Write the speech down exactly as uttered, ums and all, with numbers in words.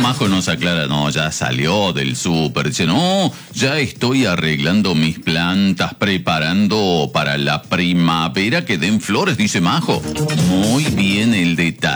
Majo nos aclara, no, ya salió del súper. Dice, no, ya estoy arreglando mis plantas, preparando para la primavera que den flores, dice Majo. Muy bien el detalle.